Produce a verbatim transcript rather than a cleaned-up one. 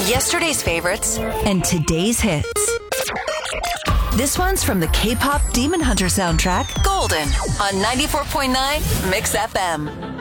Yesterday's favorites and today's hits. This one's from the K-pop Demon Hunter soundtrack, Golden, on ninety-four point nine Mix F M.